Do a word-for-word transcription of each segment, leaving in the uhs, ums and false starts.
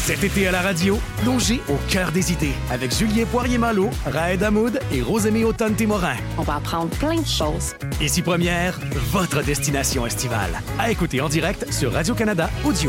Cet été à la radio, plongez au cœur des idées avec Julien Poirier-Malo, Raed Hamoud et Rosémie Automne-Témorin. On va apprendre plein de choses. Ici Première, votre destination estivale. À écouter en direct sur Radio-Canada Audio.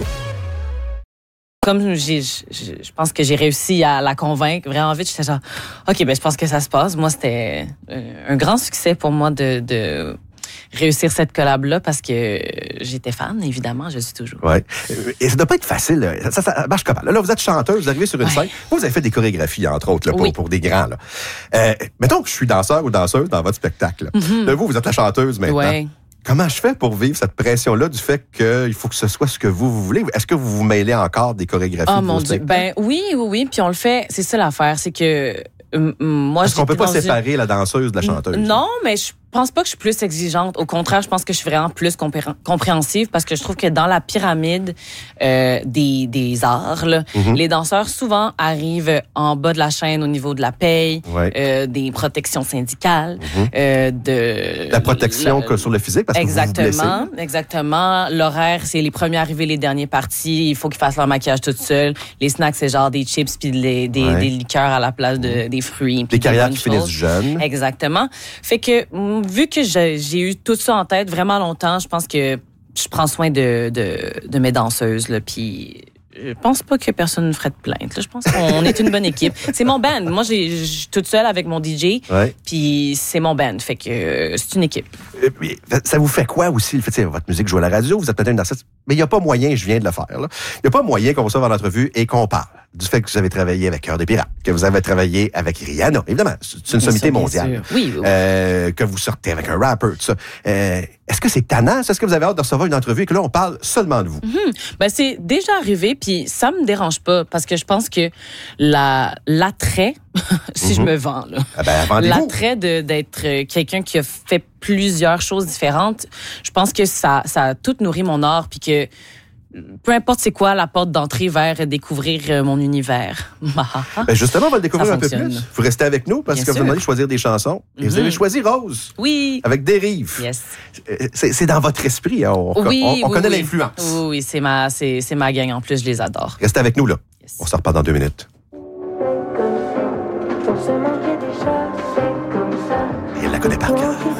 Comme j'ai, je, je pense que j'ai réussi à la convaincre vraiment vite, j'étais genre, OK, ben je pense que ça se passe. Moi, c'était un grand succès pour moi de... de réussir cette collab-là parce que j'étais fan, évidemment, je suis toujours. Oui. Et ça doit pas être facile. Ça, ça, ça marche comment? Là, là, vous êtes chanteuse, vous arrivez sur une ouais. scène. Vous, vous avez fait des chorégraphies, entre autres, là, pour, oui. pour des grands. Là. Euh, mettons que je suis danseur ou danseuse dans votre spectacle. Mm-hmm. Là, vous, vous êtes la chanteuse maintenant. Ouais. Comment je fais pour vivre cette pression-là du fait qu'il faut que ce soit ce que vous, vous voulez? Est-ce que vous vous mêlez encore des chorégraphies? Oh de mon vos Dieu. Ben oui, oui, oui. Puis on le fait. C'est ça l'affaire, c'est que euh, moi, Est-ce qu'on peut pas dans séparer une... la danseuse de la chanteuse? Non, mais je pense pas que je suis plus exigeante. Au contraire, je pense que je suis vraiment plus compré- compréhensive parce que je trouve que dans la pyramide euh, des, des arts, là, mm-hmm. les danseurs souvent arrivent en bas de la chaîne au niveau de la paye, ouais. euh, des protections syndicales, mm-hmm. euh, de... La protection le, sur le physique parce que exactement, vous vous blessez. Exactement. L'horaire, c'est les premiers arrivés, les derniers partis. Il faut qu'ils fassent leur maquillage tout seuls. Les snacks, c'est genre des chips puis des, des, ouais. des liqueurs à la place de, des fruits. Les carrières qui finissent jeunes. Exactement. Fait que vu que j'ai, j'ai eu tout ça en tête vraiment longtemps, je pense que je prends soin de, de, de mes danseuses. Là, puis je pense pas que personne ne ferait de plainte. Là. Je pense qu'on est une bonne équipe. C'est mon band. Moi, j'ai, je suis toute seule avec mon D J. Ouais. Puis c'est mon band. Fait que euh, c'est une équipe. Et puis, ça vous fait quoi aussi? Le fait, votre musique joue à la radio, vous êtes peut-être une artiste, mais il n'y a pas moyen, je viens de le faire. Il n'y a pas moyen qu'on soit dans l'entrevue et qu'on parle du fait que vous avez travaillé avec Cœur des Pirates, que vous avez travaillé avec Rihanna. Évidemment, c'est une sommité mondiale. Oui, oui. Euh, que vous sortez avec un rapper, tout ça. Euh, est-ce que c'est tannant? Est-ce que vous avez hâte de recevoir une entrevue et que là, on parle seulement de vous? Mm-hmm. Ben, c'est déjà arrivé, puis ça me dérange pas, parce que je pense que la, l'attrait, si mm-hmm. je me vends, là, ah ben, l'attrait de, d'être quelqu'un qui a fait plusieurs choses différentes, je pense que ça, ça a tout nourri mon art, puis que peu importe c'est quoi la porte d'entrée vers découvrir mon univers. Ben justement, on va le découvrir un peu plus. Vous restez avec nous parce Bien que sûr. Vous allez choisir des chansons. Et mm-hmm. vous avez choisi Rose. Oui. Avec Dérive. Yes. C'est, c'est dans votre esprit. Hein? On, oui, on, on oui, connaît oui. l'influence. Oui, oui, c'est ma, c'est, c'est ma gang en plus. Je les adore. Restez avec nous, là. Yes. On se reparle dans deux minutes. Et elle la connaît par cœur.